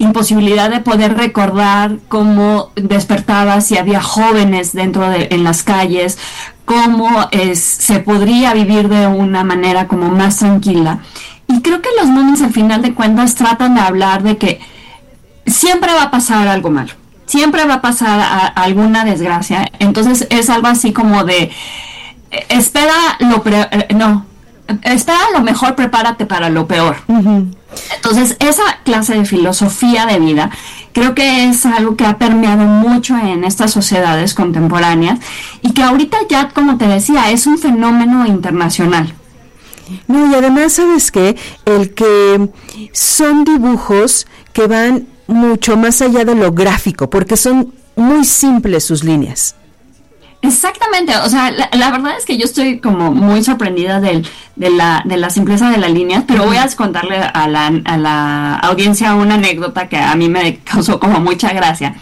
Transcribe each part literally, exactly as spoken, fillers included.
imposibilidad de poder recordar cómo despertaba si había jóvenes dentro de en las calles, cómo es, se podría vivir de una manera como más tranquila. Y creo que los Moomins al final de cuentas tratan de hablar de que siempre va a pasar algo malo, siempre va a pasar a, a alguna desgracia. Entonces es algo así como de espera lo pre, no espera lo mejor, prepárate para lo peor. Uh-huh. Entonces esa clase de filosofía de vida creo que es algo que ha permeado mucho en estas sociedades contemporáneas y que ahorita ya, como te decía, es un fenómeno internacional. No, y además, ¿sabes qué? El que son dibujos que van mucho más allá de lo gráfico, porque son muy simples sus líneas. Exactamente, o sea, la, la verdad es que yo estoy como muy sorprendida del, de, la, de la simpleza de las líneas, pero voy a contarle a la, a la audiencia una anécdota que a mí me causó como mucha gracia.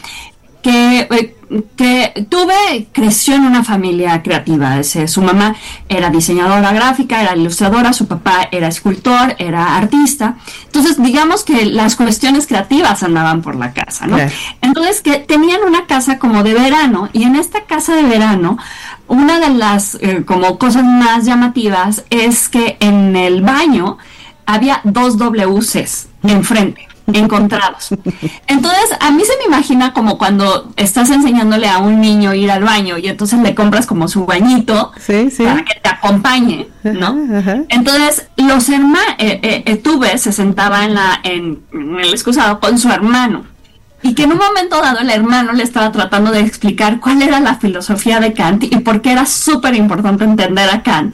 Que, que tuve, creció en una familia creativa. Ese, su mamá era diseñadora gráfica, era ilustradora, su papá era escultor, era artista. Entonces, digamos que las cuestiones creativas andaban por la casa, ¿no? Yeah. Entonces, que tenían una casa como de verano, y en esta casa de verano, una de las eh, como cosas más llamativas es que en el baño había dos W Cs enfrente, encontrados. Entonces, a mí se me imagina como cuando estás enseñándole a un niño a ir al baño y entonces le compras como su bañito, sí, sí, para que te acompañe, ¿no? Ajá, ajá. Entonces, los hermanos, eh, eh, Tuve se sentaba en, la, en, en el excusado con su hermano, y que en un momento dado el hermano le estaba tratando de explicar cuál era la filosofía de Kant y por qué era súper importante entender a Kant.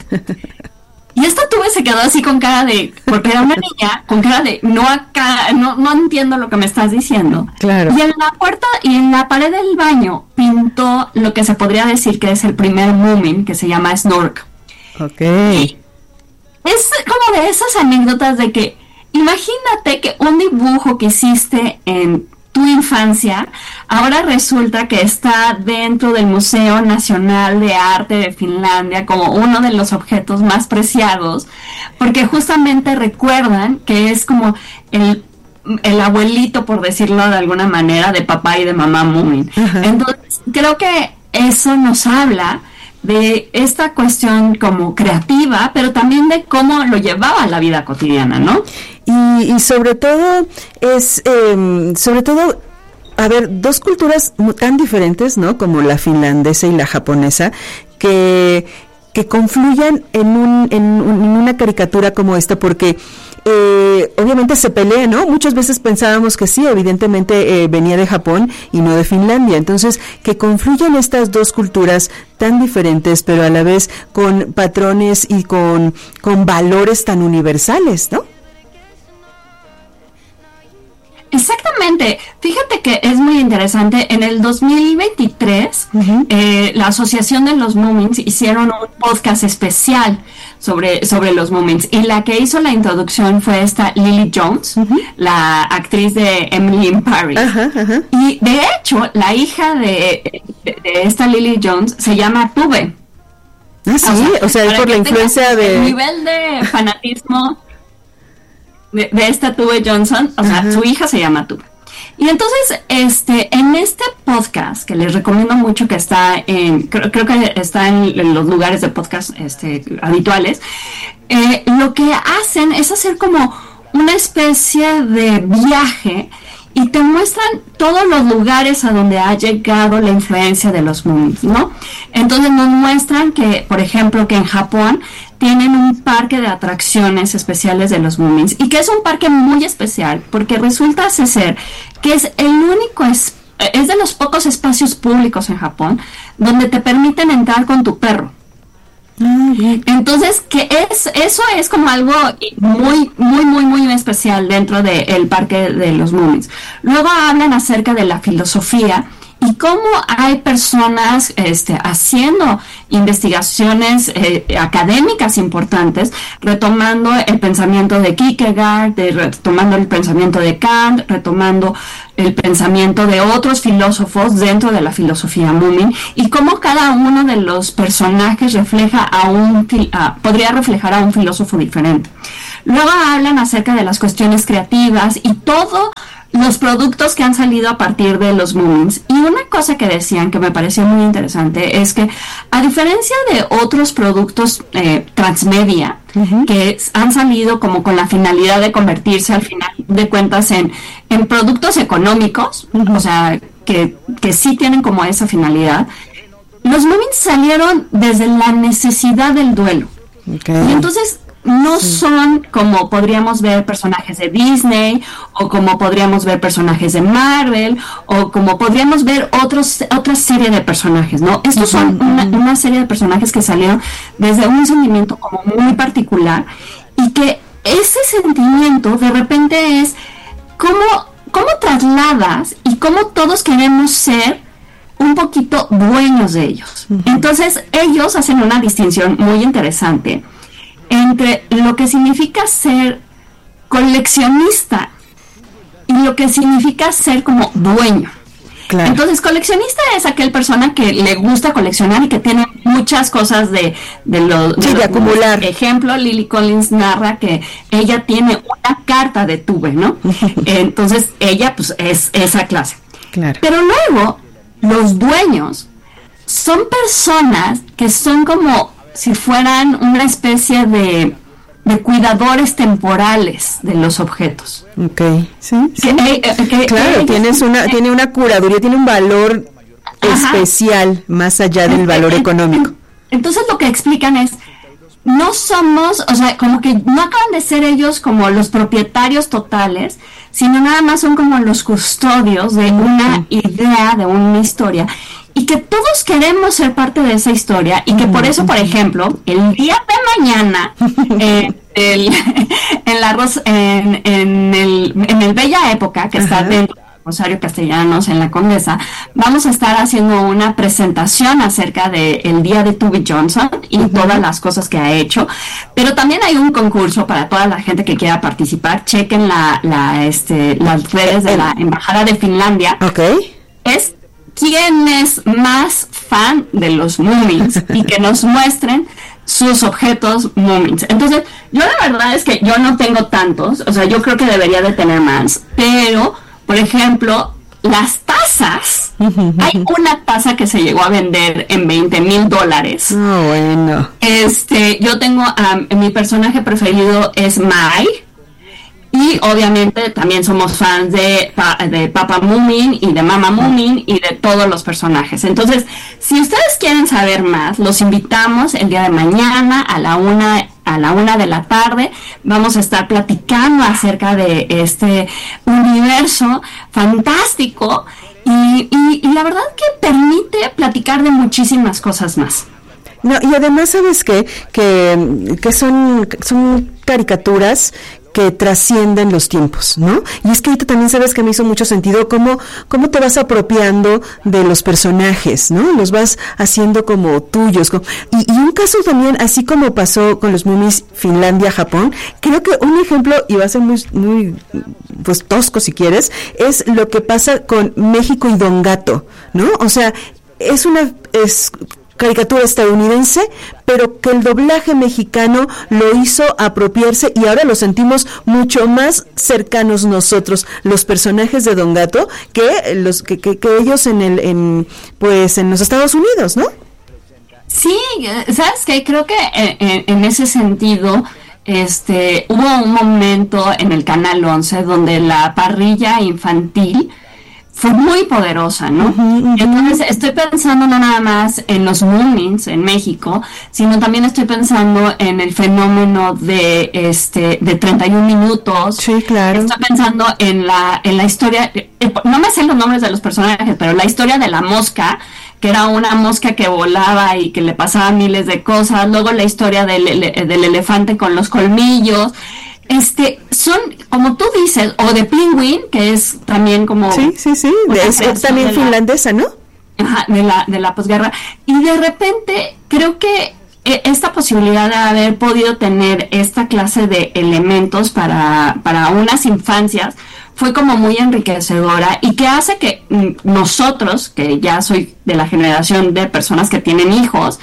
Y esta Tuve se quedó así con cara de, porque era una niña, con cara de, no acá, no, no entiendo lo que me estás diciendo. Claro. Y en la puerta, y en la pared del baño, pintó lo que se podría decir que es el primer Moomin, que se llama Snork. Ok. Y es como de esas anécdotas de que, imagínate que un dibujo que hiciste en tu infancia, ahora resulta que está dentro del Museo Nacional de Arte de Finlandia como uno de los objetos más preciados, porque justamente recuerdan que es como el, el abuelito, por decirlo de alguna manera, de papá y de mamá Moomin. Uh-huh. Entonces, creo que eso nos habla de esta cuestión como creativa, pero también de cómo lo llevaba a la vida cotidiana, ¿no? Y, y sobre todo es, eh, sobre todo, a ver, dos culturas tan diferentes, ¿no? Como la finlandesa y la japonesa, que que confluyan en un en, un, en una caricatura como esta, porque eh, obviamente se pelea, ¿no? Muchas veces pensábamos que sí, evidentemente eh, venía de Japón y no de Finlandia. Entonces, que confluyan estas dos culturas tan diferentes, pero a la vez con patrones y con, con valores tan universales, ¿no? Exactamente. Fíjate que es muy interesante. En el dos mil veintitrés, uh-huh. eh, la Asociación de los Moomins hicieron un podcast especial sobre, sobre los Moomins, y la que hizo la introducción fue esta Lily Jones, uh-huh. la actriz de Emily in Paris. Uh-huh, uh-huh. Y de hecho, la hija de, de, de esta Lily Jones se llama Tuve. Ah, sí, o sea, o sea por la influencia de... El nivel de fanatismo De, de esta Tuve Johnson, o sea, uh-huh. su hija se llama Tuve. Y entonces, este, en este podcast, que les recomiendo mucho, que está en, creo, creo que está en, en los lugares de podcast este, habituales, eh, lo que hacen es hacer como una especie de viaje y te muestran todos los lugares a donde ha llegado la influencia de los Moomins, ¿no? Entonces nos muestran que, por ejemplo, que en Japón tienen un parque de atracciones especiales de los Moomins, y que es un parque muy especial porque resulta ser que es el único, es, es de los pocos espacios públicos en Japón donde te permiten entrar con tu perro. Mm-hmm. Entonces, que es eso es como algo muy, muy, muy, muy especial dentro del parque de los Moomins. Luego hablan acerca de la filosofía y cómo hay personas este, haciendo investigaciones eh, académicas importantes, retomando el pensamiento de Kierkegaard, de, retomando el pensamiento de Kant, retomando el pensamiento de otros filósofos dentro de la filosofía Moomin, y cómo cada uno de los personajes refleja a un, a, podría reflejar a un filósofo diferente. Luego hablan acerca de las cuestiones creativas y todo los productos que han salido a partir de los Moomins. Y una cosa que decían que me pareció muy interesante es que, a diferencia de otros productos eh, transmedia, uh-huh. que han salido como con la finalidad de convertirse al final de cuentas en, en productos económicos, uh-huh. o sea, que, que sí tienen como esa finalidad, los Moomins salieron desde la necesidad del duelo. Okay. Y entonces no sí. son como podríamos ver personajes de Disney, o como podríamos ver personajes de Marvel, o como podríamos ver otros otra serie de personajes, ¿no? Estos uh-huh. son una, una serie de personajes que salieron desde un sentimiento como muy particular, y que ese sentimiento de repente es cómo, cómo trasladas y cómo todos queremos ser un poquito dueños de ellos. Uh-huh. Entonces ellos hacen una distinción muy interesante entre lo que significa ser coleccionista y lo que significa ser como dueño. Claro. Entonces, coleccionista es aquel persona que le gusta coleccionar y que tiene muchas cosas de, de lo de, sí, de acumular. Por ejemplo, Lily Collins narra que ella tiene una carta de Tube, ¿no? Entonces, ella pues es esa clase. Claro. Pero luego, los dueños son personas que son como si fueran una especie de, de cuidadores temporales de los objetos. Ok, sí, sí. Que, eh, que, claro, eh, tienes una, eh, tiene una curaduría, tiene un valor ajá. especial más allá del valor eh, económico. Entonces lo que explican es, no somos, o sea, como que no acaban de ser ellos como los propietarios totales, sino nada más son como los custodios de una idea, de una historia, y que todos queremos ser parte de esa historia, y que por eso, por ejemplo, el día de mañana, eh, el, en, la, en, en, el, en el Bella Época, que está Ajá. dentro del Rosario Castellanos, en la Condesa, vamos a estar haciendo una presentación acerca del día de Tube Johnson y uh-huh. todas las cosas que ha hecho, pero también hay un concurso para toda la gente que quiera participar. Chequen la, la, este, las redes de la Embajada de Finlandia. Okay. Es quién es más fan de los Moomins y que nos muestren sus objetos Moomins. Entonces, yo la verdad es que yo no tengo tantos, o sea, yo creo que debería de tener más, pero, por ejemplo, las tazas, hay una taza que se llegó a vender en veinte mil dólares. Oh, bueno. Este, yo tengo, um, mi personaje preferido es Mai, y obviamente también somos fans de, de Papa Moomin y de Mama Moomin y de todos los personajes. Entonces, si ustedes quieren saber más, los invitamos el día de mañana a la una a la una de la tarde. Vamos a estar platicando acerca de este universo fantástico y, y, y la verdad que permite platicar de muchísimas cosas más. No, y además, ¿sabes qué? Que, que son, son caricaturas que trascienden los tiempos, ¿no? Y es que ahorita también sabes que me hizo mucho sentido cómo, cómo te vas apropiando de los personajes, ¿no? Los vas haciendo como tuyos. Como, y, y un caso también, así como pasó con los Moomins Finlandia, Japón, creo que un ejemplo, y va a ser muy, muy, pues tosco si quieres, es lo que pasa con México y Don Gato, ¿no? O sea, es una... es caricatura estadounidense, pero que el doblaje mexicano lo hizo apropiarse y ahora lo sentimos mucho más cercanos nosotros, los personajes de Don Gato, que los que, que, que ellos en el en pues en los Estados Unidos, ¿no? Sí, ¿sabes qué? Creo que en, en ese sentido este hubo un momento en el Canal once donde la parrilla infantil fue muy poderosa, ¿no? Uh-huh, uh-huh. Entonces estoy pensando no nada más en los Moomins en México, sino también estoy pensando en el fenómeno de este de treinta y un minutos. Sí, claro. Estoy pensando en la en la historia, eh, no me sé los nombres de los personajes, pero la historia de la mosca, que era una mosca que volaba y que le pasaban miles de cosas. Luego la historia del, del elefante con los colmillos. Este, son, como tú dices, o de Penguin, que es también como... Sí, sí, sí, de, es, es también finlandesa, ¿no? Ajá, de la, de la posguerra. Y de repente, creo que esta posibilidad de haber podido tener esta clase de elementos para, para unas infancias fue como muy enriquecedora y que hace que nosotros, que ya soy de la generación de personas que tienen hijos,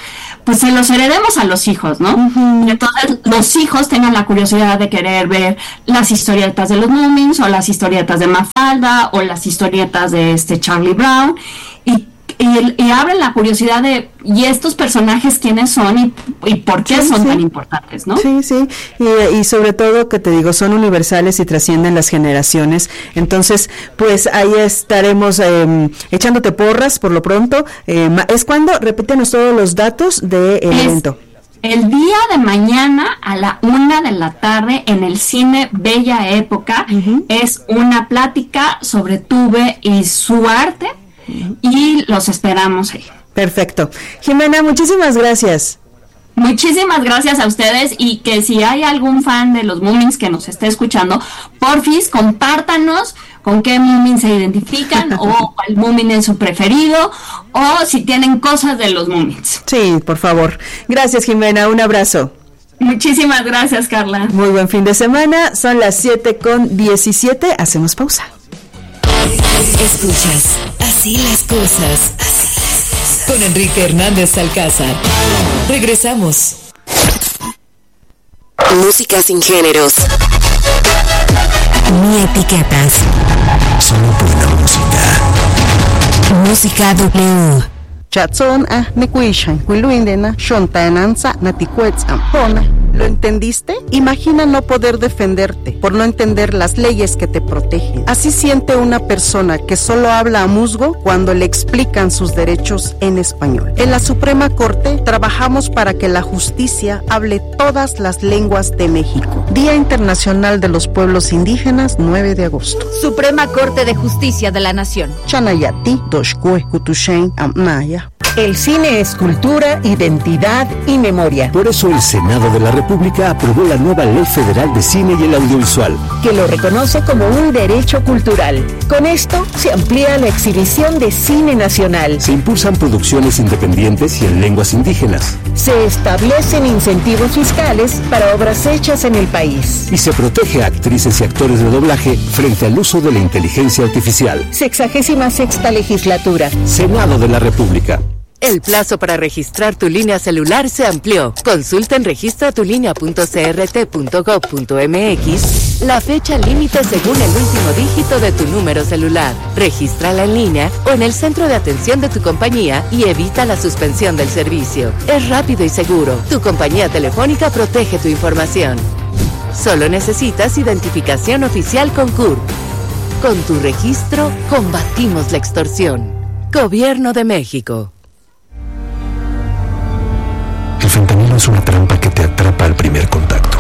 pues se los heredemos a los hijos, ¿no? Uh-huh. Y entonces los hijos tengan la curiosidad de querer ver las historietas de los Moomins, o las historietas de Mafalda, o las historietas de este Charlie Brown, y Y, y abren la curiosidad de, ¿y estos personajes quiénes son y, y por qué sí, son sí. tan importantes, no? Sí, sí, y, y sobre todo, que te digo, son universales y trascienden las generaciones. Entonces, pues ahí estaremos eh, echándote porras por lo pronto. Eh, ¿Es cuando? Repítenos todos los datos del evento. El día de mañana a la una de la tarde en el Cine Bella Época. Uh-huh. Es una plática sobre Tuve y su arte. Y los esperamos ahí. Perfecto. Jimena, muchísimas gracias. Muchísimas gracias a ustedes, y que si hay algún fan de los Moomins que nos esté escuchando, porfis, compártanos con qué Moomin se identifican o cuál Moomin es su preferido, o si tienen cosas de los Moomins. Sí, por favor. Gracias, Jimena, un abrazo. Muchísimas gracias, Carla. Muy buen fin de semana. Son las siete con diecisiete. Hacemos pausa. Escuchas Así las cosas, así las cosas, con Enrique Hernández Alcázar. Regresamos. Música sin géneros ni etiquetas. Solo buena música. Música W. Chatson a Nekuishan, Wiluindena, Shontananza, Naticuetz, Ampona. ¿Lo entendiste? Imagina no poder defenderte por no entender las leyes que te protegen. Así siente una persona que solo habla a musgo cuando le explican sus derechos en español. En la Suprema Corte trabajamos para que la justicia hable todas las lenguas de México. Día Internacional de los Pueblos Indígenas, nueve de agosto. Suprema Corte de Justicia de la Nación. Chanayati, Doshkue, Kutushen, Amnaya. El cine es cultura, identidad y memoria. Por eso el Senado de la República aprobó la nueva Ley Federal de Cine y el Audiovisual, que lo reconoce como un derecho cultural. Con esto se amplía la exhibición de cine nacional. Se impulsan producciones independientes y en lenguas indígenas. Se establecen incentivos fiscales para obras hechas en el país. Y se protege a actrices y actores de doblaje frente al uso de la inteligencia artificial. Sexagésima sexta legislatura. Senado de la República. El plazo para registrar tu línea celular se amplió. Consulta en registra tu línea punto c r t punto gov punto m x la fecha límite según el último dígito de tu número celular. Regístrala en línea o en el centro de atención de tu compañía y evita la suspensión del servicio. Es rápido y seguro. Tu compañía telefónica protege tu información. Solo necesitas identificación oficial con C U R P. Con tu registro, combatimos la extorsión. Gobierno de México. El fentanilo es una trampa que te atrapa al primer contacto.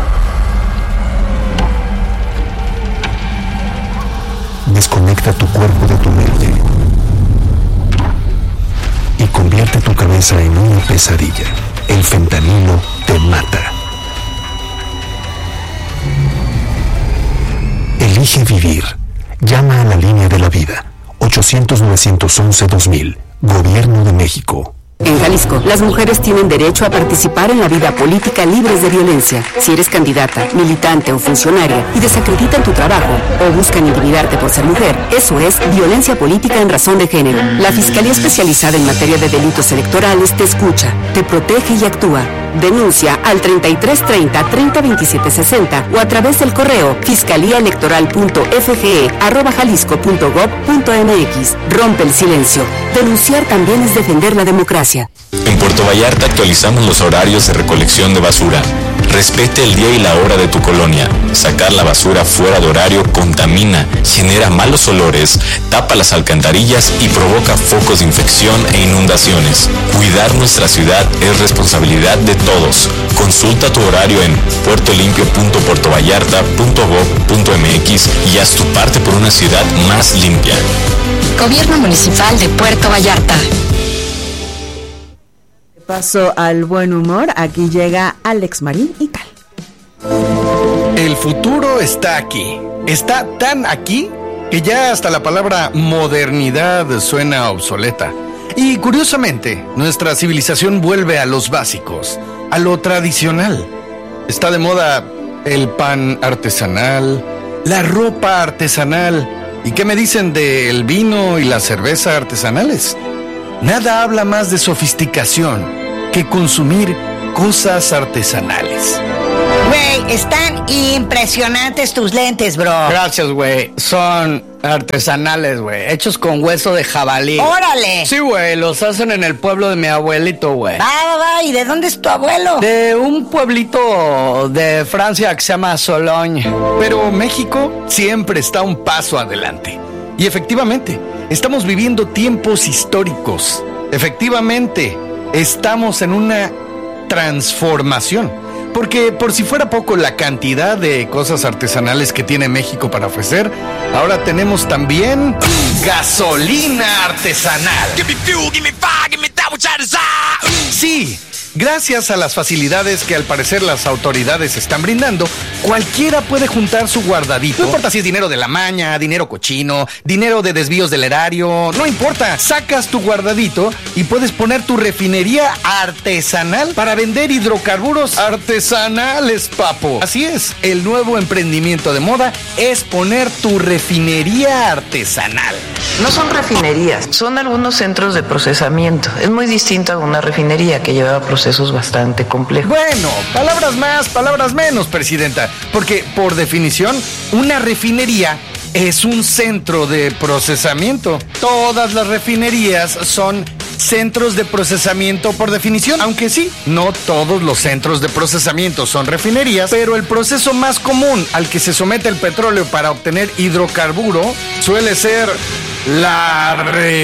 Desconecta tu cuerpo de tu mente y convierte tu cabeza en una pesadilla. El fentanilo te mata. Elige vivir. Llama a la línea de la vida. ochocientos, novecientos once, dos mil. Gobierno de México. En Jalisco, las mujeres tienen derecho a participar en la vida política libres de violencia. Si eres candidata, militante o funcionaria y desacreditan tu trabajo o buscan intimidarte por ser mujer, eso es violencia política en razón de género. La Fiscalía Especializada en Materia de Delitos Electorales te escucha, te protege y actúa. Denuncia al treinta y tres treinta, treinta veintisiete sesenta o a través del correo fiscaliaelectoral.fge arroba jalisco punto gob punto mx. Rompe el silencio. Denunciar también es defender la democracia. En Puerto Vallarta actualizamos los horarios de recolección de basura. Respete el día y la hora de tu colonia. Sacar la basura fuera de horario contamina, genera malos olores, tapa las alcantarillas y provoca focos de infección e inundaciones. Cuidar nuestra ciudad es responsabilidad de todos. Consulta tu horario en puertolimpio punto puerto vallarta punto gob punto mx y haz tu parte por una ciudad más limpia. Gobierno Municipal de Puerto Vallarta. Paso al buen humor, aquí llega Alex Marín y tal. El futuro está aquí. Está tan aquí que ya hasta la palabra modernidad suena obsoleta. Y curiosamente, nuestra civilización vuelve a los básicos, a lo tradicional. Está de moda el pan artesanal, la ropa artesanal. ¿Y qué me dicen del vino y la cerveza artesanales? Nada habla más de sofisticación que consumir cosas artesanales. Güey, están impresionantes tus lentes, bro. Gracias, güey. Son artesanales, güey. Hechos con hueso de jabalí. ¡Órale! Sí, güey. Los hacen en el pueblo de mi abuelito, güey. Va, va, va. ¿Y de dónde es tu abuelo? De un pueblito de Francia que se llama Sologne. Pero México siempre está un paso adelante. Y efectivamente, estamos viviendo tiempos históricos. Efectivamente, estamos en una transformación. Porque por si fuera poco la cantidad de cosas artesanales que tiene México para ofrecer, ahora tenemos también gasolina artesanal. Sí, gracias a las facilidades que al parecer las autoridades están brindando, cualquiera puede juntar su guardadito. No importa si es dinero de la maña, dinero cochino, dinero de desvíos del erario, no importa. Sacas tu guardadito y puedes poner tu refinería artesanal para vender hidrocarburos artesanales, papo. Así es, el nuevo emprendimiento de moda es poner tu refinería artesanal. No son refinerías, son algunos centros de procesamiento. Es muy distinto a una refinería que lleva procesos bastante complejos. Bueno, palabras más, palabras menos, presidenta, porque por definición, una refinería es un centro de procesamiento. Todas las refinerías son centros de procesamiento por definición, aunque sí, no todos los centros de procesamiento son refinerías, pero el proceso más común al que se somete el petróleo para obtener hidrocarburo suele ser la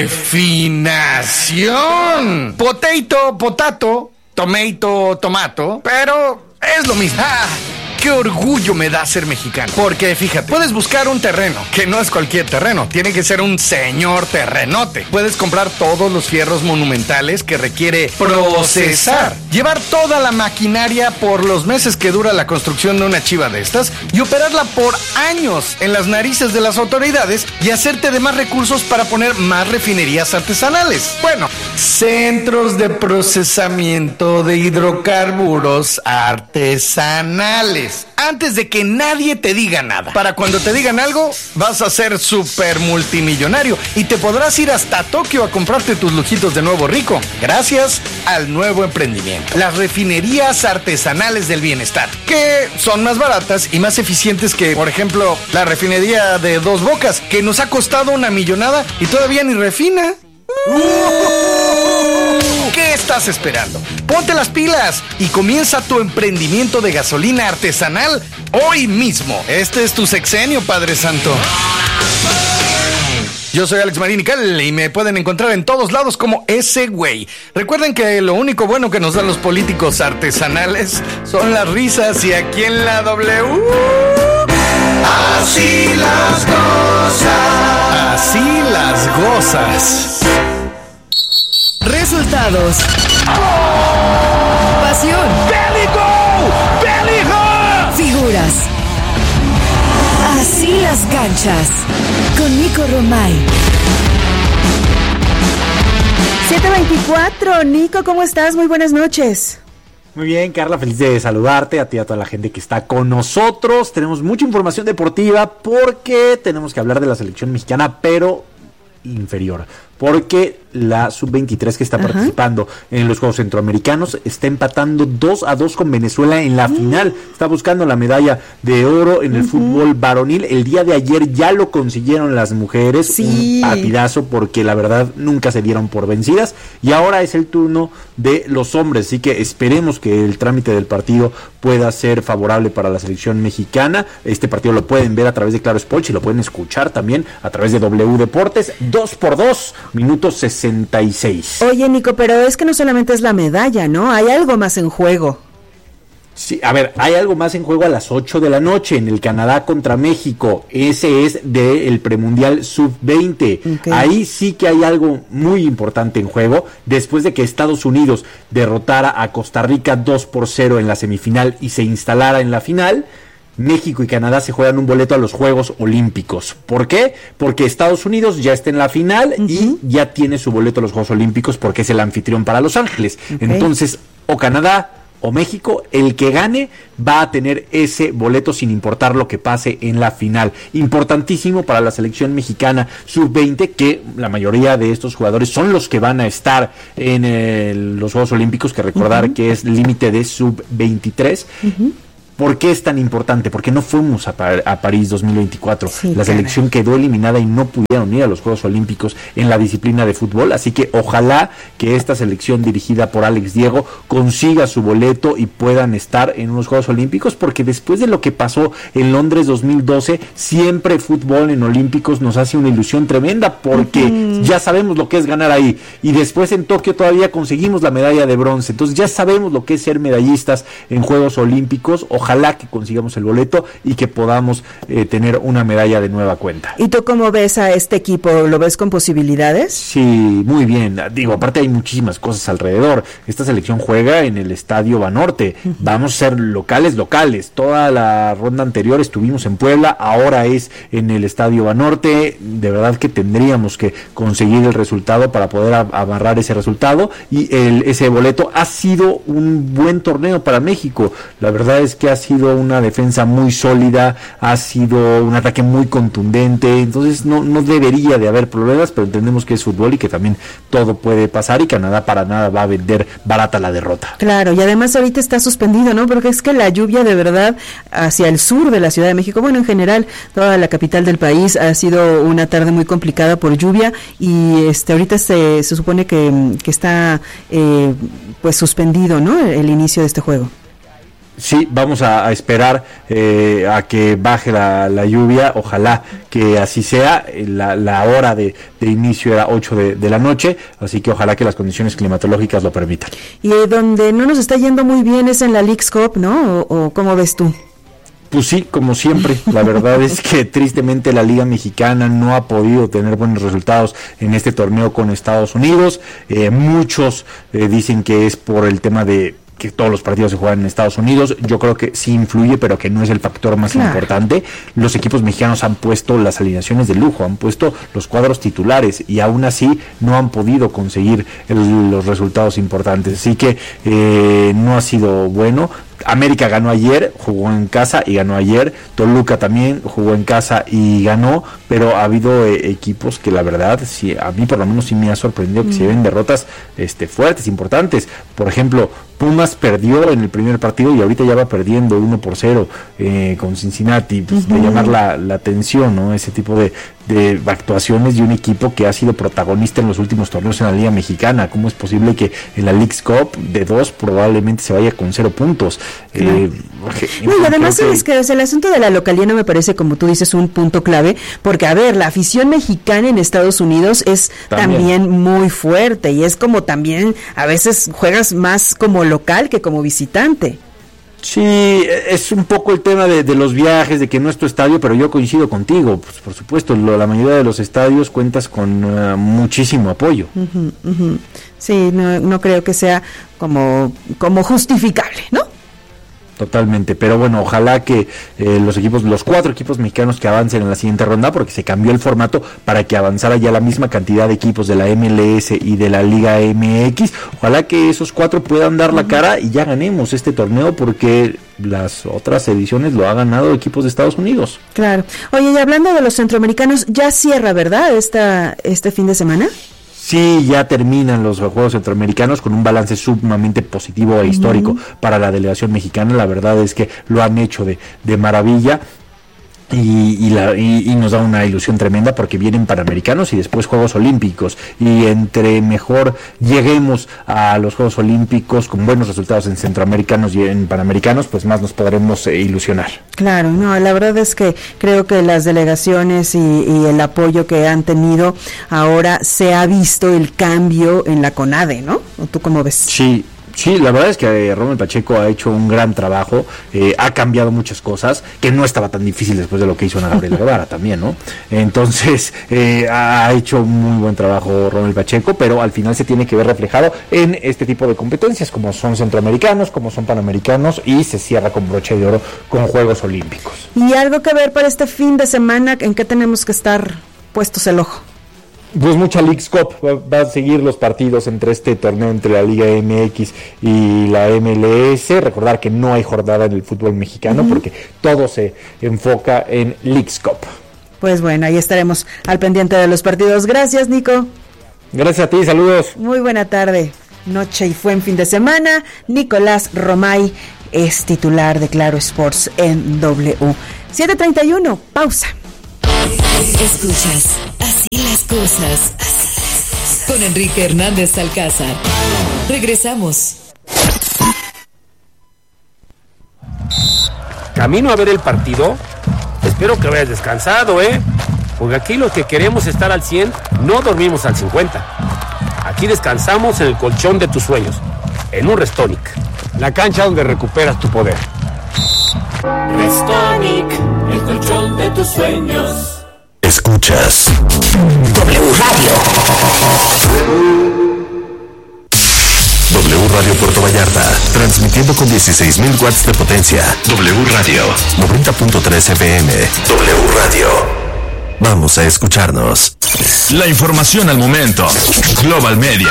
refinación. Potato, potato, tomato, tomato, pero es lo mismo. ¡Ah! ¡Qué orgullo me da ser mexicano! Porque fíjate, puedes buscar un terreno, que no es cualquier terreno, tiene que ser un señor terrenote. Puedes comprar todos los fierros monumentales que requiere procesar, llevar toda la maquinaria por los meses que dura la construcción de una chiva de estas y operarla por años en las narices de las autoridades y hacerte de más recursos para poner más refinerías artesanales. Bueno, centros de procesamiento de hidrocarburos artesanales. Antes de que nadie te diga nada. Para cuando te digan algo, vas a ser súper multimillonario y te podrás ir hasta Tokio a comprarte tus lujitos de nuevo rico, gracias al nuevo emprendimiento. Las refinerías artesanales del bienestar, que son más baratas y más eficientes que, por ejemplo, la refinería de Dos Bocas, que nos ha costado una millonada y todavía ni refina. ¿Qué estás esperando? Ponte las pilas y comienza tu emprendimiento de gasolina artesanal hoy mismo. Este es tu sexenio, Padre Santo. Yo soy Alex Marín y Cal y me pueden encontrar en todos lados como ese güey. Recuerden que lo único bueno que nos dan los políticos artesanales son las risas y aquí en la W... Así las gozas. Así las gozas. Resultados. Pasión. ¡Bélico! ¡Bélico! Figuras. Así las canchas. Con Nico Romay. siete veinticuatro. Nico, ¿cómo estás? Muy buenas noches. Muy bien, Carla, feliz de saludarte, a ti y a toda la gente que está con nosotros. Tenemos mucha información deportiva porque tenemos que hablar de la selección mexicana, pero inferior. Porque la sub veintitrés que está Ajá. participando en los Juegos Centroamericanos está empatando dos a dos con Venezuela en la uh. final. Está buscando la medalla de oro en el uh-huh. fútbol varonil. El día de ayer ya lo consiguieron las mujeres. Sí. Un partidazo porque la verdad nunca se dieron por vencidas. Y ahora es el turno de los hombres. Así que esperemos que el trámite del partido pueda ser favorable para la selección mexicana. Este partido lo pueden ver a través de Claro Sports y lo pueden escuchar también a través de W Deportes. Dos por dos. Minuto sesenta y seis. Oye, Nico, pero es que no solamente es la medalla, ¿no? Hay algo más en juego. Sí, a ver, hay algo más en juego a las ocho de la noche en el Canadá contra México. Ese es del premundial sub veinte. Okay. Ahí sí que hay algo muy importante en juego. Después de que Estados Unidos derrotara a Costa Rica dos por cero en la semifinal y se instalara en la final, México y Canadá se juegan un boleto a los Juegos Olímpicos. ¿Por qué? Porque Estados Unidos ya está en la final uh-huh. y ya tiene su boleto a los Juegos Olímpicos porque es el anfitrión para Los Ángeles. Okay. Entonces, o Canadá o México, el que gane va a tener ese boleto sin importar lo que pase en la final. Importantísimo para la selección mexicana sub veinte, que la mayoría de estos jugadores son los que van a estar en el, los Juegos Olímpicos, que recordar uh-huh. que es límite de sub veintitrés. Uh-huh. ¿Por qué es tan importante? Porque no fuimos a, Par- a París dos mil veinticuatro. Sí, la selección caray. quedó eliminada y no pudieron ir a los Juegos Olímpicos en la disciplina de fútbol. Así que ojalá que esta selección dirigida por Alex Diego consiga su boleto y puedan estar en unos Juegos Olímpicos, porque después de lo que pasó en Londres dos mil doce, siempre fútbol en Olímpicos nos hace una ilusión tremenda, porque uh-huh. ya sabemos lo que es ganar ahí. Y después en Tokio todavía conseguimos la medalla de bronce. Entonces ya sabemos lo que es ser medallistas en Juegos Olímpicos. Ojalá Ojalá que consigamos el boleto y que podamos eh, tener una medalla de nueva cuenta. ¿Y tú cómo ves a este equipo? ¿Lo ves con posibilidades? Sí, muy bien. Digo, aparte hay muchísimas cosas alrededor. Esta selección juega en el Estadio Banorte. Uh-huh. Vamos a ser locales, locales. Toda la ronda anterior estuvimos en Puebla, ahora es en el Estadio Banorte. De verdad que tendríamos que conseguir el resultado para poder a- amarrar ese resultado. Y el, ese boleto ha sido un buen torneo para México. La verdad es que ha sido una defensa muy sólida, ha sido un ataque muy contundente, entonces no, no debería de haber problemas, pero entendemos que es fútbol y que también todo puede pasar, y Canadá para nada va a vender barata la derrota. Claro, y además ahorita está suspendido, ¿no? Porque es que la lluvia de verdad hacia el sur de la Ciudad de México, bueno, en general toda la capital del país, ha sido una tarde muy complicada por lluvia, y este ahorita se, se supone que, que está eh, pues suspendido, ¿no? El inicio de este juego. Sí, vamos a, a esperar eh, a que baje la, la lluvia, ojalá que así sea. La, la hora de, de inicio era ocho de, de la noche, así que ojalá que las condiciones climatológicas lo permitan. Y eh, donde no nos está yendo muy bien es en la Leagues Cup, ¿no? ¿O, o cómo ves tú? Pues sí, como siempre, la verdad es que tristemente la Liga Mexicana no ha podido tener buenos resultados en este torneo con Estados Unidos. Eh, muchos eh, dicen que es por el tema de que todos los partidos se juegan en Estados Unidos. Yo creo que sí influye, pero que no es el factor más claro. importante. Los equipos mexicanos han puesto las alineaciones de lujo, han puesto los cuadros titulares, y aún así no han podido conseguir el, los resultados importantes. Así que eh, no ha sido bueno. América ganó ayer, jugó en casa y ganó ayer. Toluca también jugó en casa y ganó, pero ha habido eh, equipos que la verdad, sí, a mí por lo menos sí me ha sorprendido que mm. se ven derrotas este, fuertes, importantes. Por ejemplo, Pumas perdió en el primer partido y ahorita ya va perdiendo uno por cero eh, con Cincinnati. Pues, uh-huh. de llamar la, la atención, ¿no? Ese tipo de, de actuaciones de un equipo que ha sido protagonista en los últimos torneos en la Liga Mexicana. ¿Cómo es posible que en la Leagues Cup de dos probablemente se vaya con cero puntos? Claro. Eh, porque, no, y además que... es que o sea, el asunto de la localía no me parece, como tú dices, un punto clave, porque a ver, la afición mexicana en Estados Unidos es también, también muy fuerte, y es como también a veces juegas más como local que como visitante. Sí, es un poco el tema de, de los viajes, de que no es tu estadio, pero yo coincido contigo, pues por supuesto, lo, la mayoría de los estadios cuentas con uh, muchísimo apoyo. Uh-huh, uh-huh. Sí, no, no creo que sea como, como justificable, ¿no? Totalmente, pero bueno, ojalá que eh, los equipos, los cuatro equipos mexicanos que avancen en la siguiente ronda, porque se cambió el formato para que avanzara ya la misma cantidad de equipos de la M L S y de la Liga M X, ojalá que esos cuatro puedan dar la cara y ya ganemos este torneo, porque las otras ediciones lo ha ganado equipos de Estados Unidos. Claro. Oye, y hablando de los centroamericanos, ya cierra, ¿verdad? Esta, este fin de semana. Sí, ya terminan los Juegos Centroamericanos con un balance sumamente positivo e histórico uh-huh. para la delegación mexicana. La verdad es que lo han hecho de, de maravilla. Y, y, la, y, y nos da una ilusión tremenda, porque vienen Panamericanos y después Juegos Olímpicos, y entre mejor lleguemos a los Juegos Olímpicos con buenos resultados en Centroamericanos y en Panamericanos, pues más nos podremos eh, ilusionar. Claro, no, la verdad es que creo que las delegaciones y, y el apoyo que han tenido ahora, se ha visto el cambio en la CONADE, ¿no? ¿O tú cómo ves? Sí. Sí, la verdad es que eh, Rommel Pacheco ha hecho un gran trabajo, eh, ha cambiado muchas cosas, que no estaba tan difícil después de lo que hizo Ana Gabriela Guevara también, ¿no? Entonces, eh, ha hecho un muy buen trabajo Rommel Pacheco, pero al final se tiene que ver reflejado en este tipo de competencias, como son centroamericanos, como son panamericanos, y se cierra con broche de oro con Juegos Olímpicos. ¿Y algo que ver para este fin de semana? ¿En qué tenemos que estar puestos el ojo? Pues mucha Leagues Cup, va, va a seguir los partidos entre este torneo entre la Liga M X y la M L S. Recordar que no hay jornada en el fútbol mexicano uh-huh. porque todo se enfoca en Leagues Cup. Pues bueno, ahí estaremos al pendiente de los partidos. Gracias, Nico. Gracias a ti, saludos. Muy buena tarde, noche y fue en fin de semana. Nicolás Romay es titular de Claro Sports en W. siete treinta y uno, pausa. Escuchas, así las cosas. Con Enrique Hernández Alcázar. Regresamos. Camino a ver el partido. Espero que vayas descansado, ¿eh? Porque aquí los que queremos estar al cien no dormimos al cincuenta. Aquí descansamos en el colchón de tus sueños, en un Restonic, la cancha donde recuperas tu poder. Restonic, el colchón de tus sueños. Escuchas W Radio. W Radio Puerto Vallarta, transmitiendo con dieciséis mil watts de potencia. W Radio, noventa punto tres F M. W Radio. Vamos a escucharnos. La información al momento. Global Media.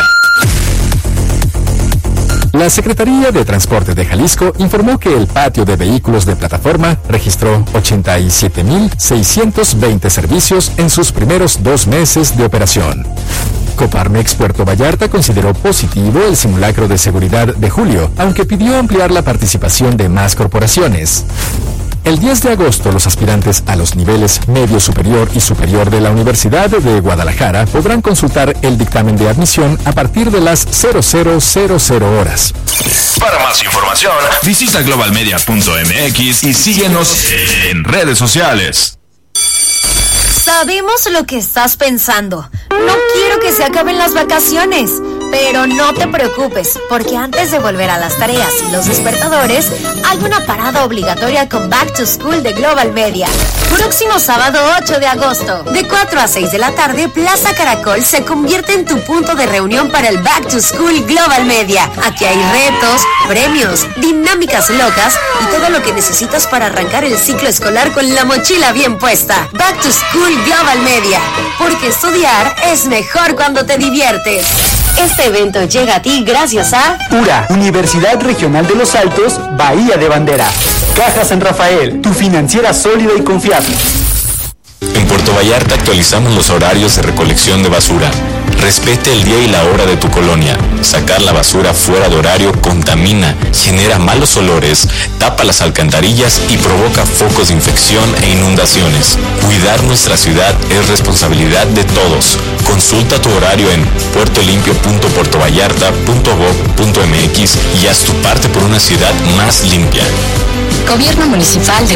La Secretaría de Transporte de Jalisco informó que el patio de vehículos de plataforma registró ochenta y siete mil seiscientos veinte servicios en sus primeros dos meses de operación. Coparmex Puerto Vallarta consideró positivo el simulacro de seguridad de julio, aunque pidió ampliar la participación de más corporaciones. El diez de agosto, los aspirantes a los niveles medio superior y superior de la Universidad de Guadalajara podrán consultar el dictamen de admisión a partir de las cero cero cero cero horas. Para más información, visita global media punto m x y síguenos en redes sociales. Sabemos lo que estás pensando. No quiero que se acaben las vacaciones. Pero no te preocupes, porque antes de volver a las tareas y los despertadores, hay una parada obligatoria con Back to School de Global Media. Próximo sábado ocho de agosto, de cuatro a seis de la tarde, Plaza Caracol se convierte en tu punto de reunión para el Back to School Global Media. Aquí hay retos, premios, dinámicas locas y todo lo que necesitas para arrancar el ciclo escolar con la mochila bien puesta. Back to School Global Media, porque estudiar es mejor cuando te diviertes. Este evento llega a ti gracias a U R A, Universidad Regional de los Altos, Bahía de Bandera. Caja San Rafael, tu financiera sólida y confiable. En Puerto Vallarta actualizamos los horarios de recolección de basura. Respete el día y la hora de tu colonia. Sacar la basura fuera de horario contamina, genera malos olores, tapa las alcantarillas y provoca focos de infección e inundaciones. Cuidar nuestra ciudad es responsabilidad de todos. Consulta tu horario en puerto limpio punto puerto vallarta punto gob punto m x y haz tu parte por una ciudad más limpia. Gobierno Municipal de